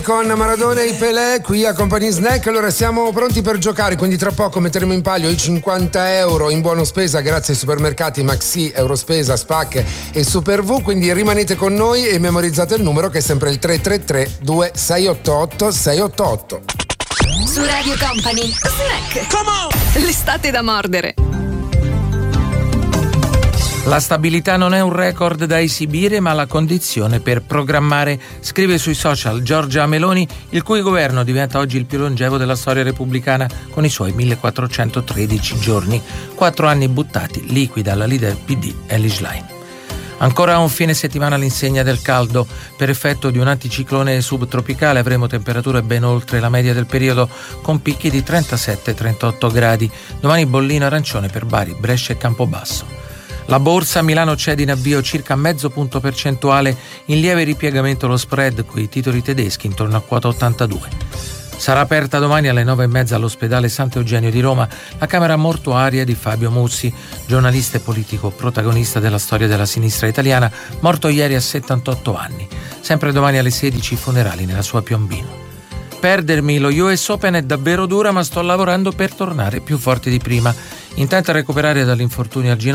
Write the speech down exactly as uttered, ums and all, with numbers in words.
Con Maradona e Pelé qui a Company Snack. Allora siamo pronti per giocare, quindi tra poco metteremo in palio i cinquanta euro in buono spesa grazie ai supermercati Maxi, Eurospesa, Spac e Super V, quindi rimanete con noi e memorizzate il numero che è sempre il tre tre tre due sei otto otto sei otto otto. Su Radio Company Snack. Come on! L'estate da mordere. La stabilità non è un record da esibire, ma la condizione per programmare, scrive sui social Giorgia Meloni, il cui governo diventa oggi il più longevo della storia repubblicana con i suoi millequattrocentotredici giorni, quattro anni buttati, liquida la leader P D Elly Schlein. Ancora un fine settimana all'insegna del caldo. Per effetto di un anticiclone subtropicale avremo temperature ben oltre la media del periodo, con picchi di trentasette trentotto gradi. Domani bollino arancione per Bari, Brescia e Campobasso. La borsa a Milano cede in avvio circa mezzo punto percentuale, in lieve ripiegamento lo spread coi titoli tedeschi intorno a quota ottantadue. Sarà aperta domani alle nove e mezza all'ospedale Sant'Eugenio di Roma la camera mortuaria di Fabio Muzzi, giornalista e politico protagonista della storia della sinistra italiana, morto ieri a settantotto anni. Sempre domani alle sedici i funerali nella sua Piombino. Perdermi lo U S Open è davvero dura, ma sto lavorando per tornare più forte di prima. Intento a recuperare dall'infortunio al ginocchio